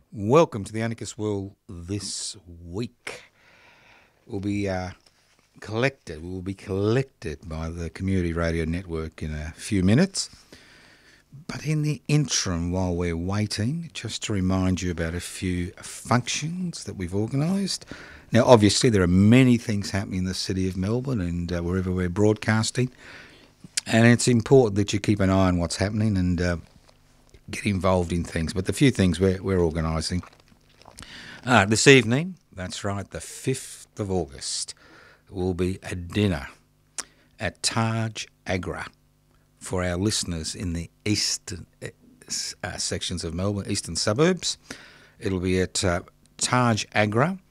Welcome to the Anarchist World this week. We'll be collected by the Community Radio Network in a few minutes. But in the interim, while we're waiting, just to remind you about a few functions that we've organised. Now, obviously, there are many things happening in the city of Melbourne and wherever we're broadcasting. And it's important that you keep an eye on what's happening and get involved in things. But the few things we're organising. This evening, that's right, the 5th of August, will be a dinner at Taj Agra for our listeners in the eastern sections of Melbourne, eastern suburbs. It'll be at Taj Agra,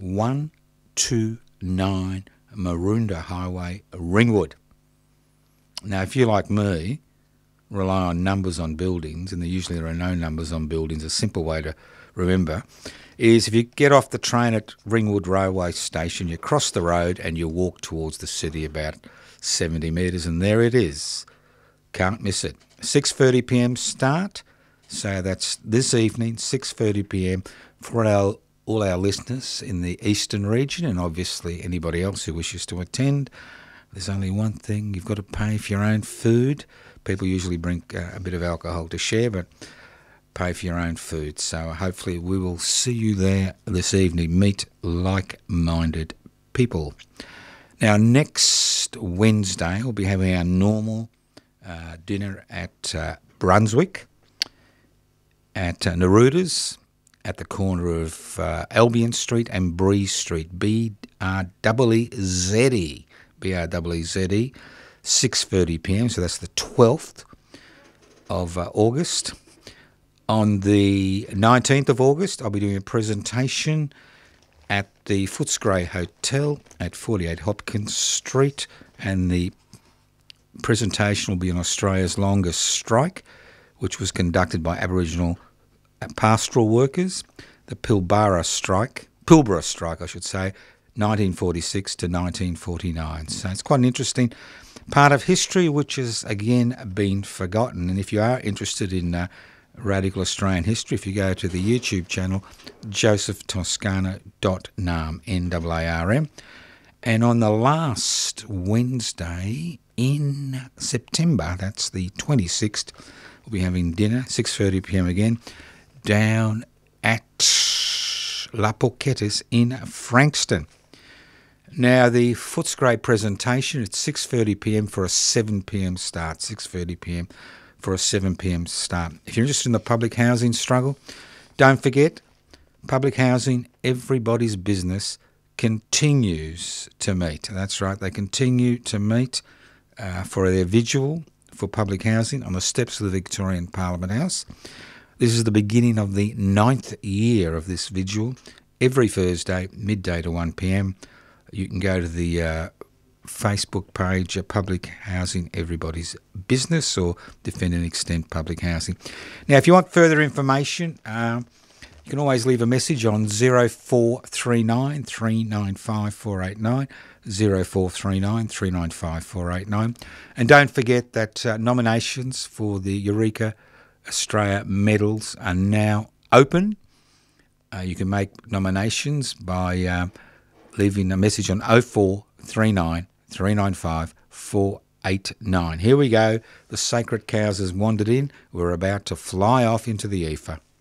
129 Maroondah Highway, Ringwood. Now, if you're like me, rely on numbers on buildings, and there are no numbers on buildings, a simple way to remember is if you get off the train at Ringwood Railway Station, you cross the road and you walk towards the city about 70 metres, and there it is. Can't miss it. 6:30pm start, so that's this evening, 6:30pm, for all our listeners in the eastern region, and obviously anybody else who wishes to attend. There's only one thing: you've got to pay for your own food. People usually bring a bit of alcohol to share, but pay for your own food. So hopefully we will see you there this evening. Meet like-minded people. Now, next Wednesday, we'll be having our normal dinner at Brunswick, at Neruda's, at the corner of Albion Street and Breeze Street, B-R-E-E-Z-E, 6:30pm, so that's the 12th of August. On the 19th of August, I'll be doing a presentation at the Footscray Hotel at 48 Hopkins Street, and the presentation will be on Australia's longest strike, which was conducted by Aboriginal pastoral workers, the Pilbara strike, 1946 to 1949. So it's quite an interesting part of history which has again been forgotten. And if you are interested in radical Australian history, if you go to the YouTube channel josephtoscano.narm, N-A-R-M, and on the last Wednesday in September, that's the 26th, we'll be having dinner, 6:30pm again, down at La Porquettes in Frankston. Now, the Footscray presentation at 6:30pm for a 7pm start. 6:30pm for a 7pm start. If you're interested in the public housing struggle, don't forget, public housing, everybody's business, continues to meet. That's right, they continue to meet for their vigil for public housing on the steps of the Victorian Parliament House. This is the beginning of the 9th year of this vigil. Every Thursday, midday to 1pm. You can go to the Facebook page, Public Housing Everybody's Business, or Defend and Extend Public Housing. Now, if you want further information, you can always leave a message on 0439 395 489, 0439 395 489. And don't forget that nominations for the Eureka Australia medals are now open. You can make nominations by leaving a message on 0439 395 489. Here we go. The sacred cows has wandered in. We're about to fly off into the ether.